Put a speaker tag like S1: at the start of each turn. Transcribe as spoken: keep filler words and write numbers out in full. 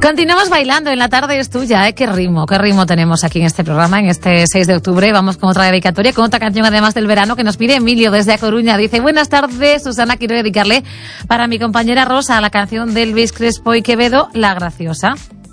S1: Continuamos bailando, en la tarde es tuya, ¿eh? Qué ritmo, qué ritmo tenemos aquí en este programa, en este seis de octubre. Vamos con otra dedicatoria, con otra canción además del verano que nos pide Emilio desde A Coruña. Dice, buenas tardes, Susana, quiero dedicarle para mi compañera Rosa la canción de Elvis Crespo y Quevedo, La Graciosa.